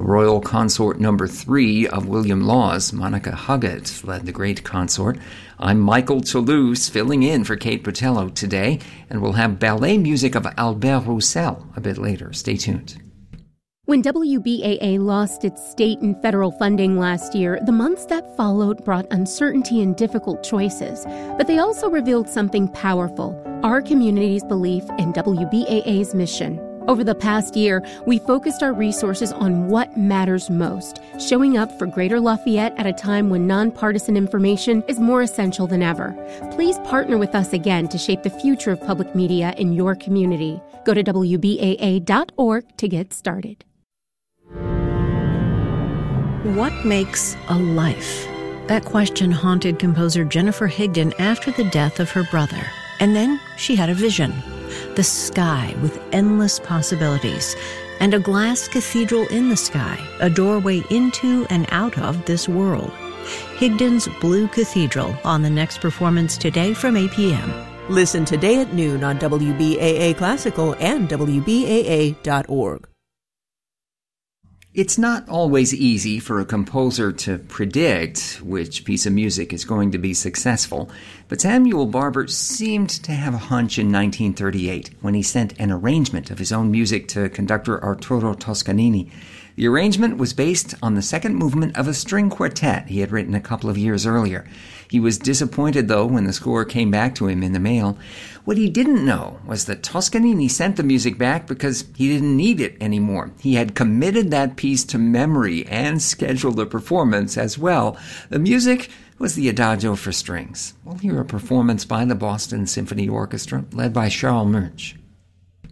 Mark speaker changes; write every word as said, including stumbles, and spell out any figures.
Speaker 1: Royal Consort Number Three of William Laws, Monica Huggett, led the great consort. I'm Michael Toulouse, filling in for Kate Botello today, and we'll have ballet music of Albert Roussel a bit later. Stay tuned.
Speaker 2: When W B A A lost its state and federal funding last year, the months that followed brought uncertainty and difficult choices. But they also revealed something powerful, our community's belief in W B A A's mission. Over the past year, we focused our resources on what matters most, showing up for Greater Lafayette at a time when nonpartisan information is more essential than ever. Please partner with us again to shape the future of public media in your community. Go to W B A A dot org to get started.
Speaker 3: What makes a life? That question haunted composer Jennifer Higdon after the death of her brother. And then she had a vision. The sky with endless possibilities. And a glass cathedral in the sky, a doorway into and out of this world. Higdon's Blue Cathedral on the next performance today from eight p.m.
Speaker 4: Listen today at noon on W B A A Classical and W B A A dot org.
Speaker 1: It's not always easy for a composer to predict which piece of music is going to be successful, but Samuel Barber seemed to have a hunch in nineteen thirty-eight when he sent an arrangement of his own music to conductor Arturo Toscanini. The arrangement was based on the second movement of a string quartet he had written a couple of years earlier. He was disappointed, though, when the score came back to him in the mail. What he didn't know was that Toscanini sent the music back because he didn't need it anymore. He had committed that piece to memory and scheduled a performance as well. The music was the Adagio for strings. We'll hear a performance by the Boston Symphony Orchestra, led by Charles Murch.